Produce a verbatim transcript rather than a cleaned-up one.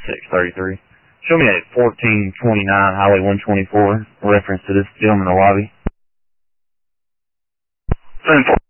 six thirty-three. Show me a fourteen twenty-nine Highway one twenty-four, reference to this gentleman in the lobby.